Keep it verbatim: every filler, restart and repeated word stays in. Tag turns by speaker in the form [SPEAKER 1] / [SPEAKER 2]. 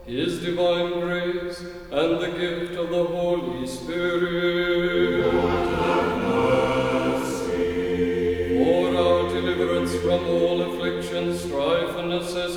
[SPEAKER 1] His divine grace, and the gift of the Holy Spirit. Lord, have mercy. For our deliverance from all affliction, strife, and necessity,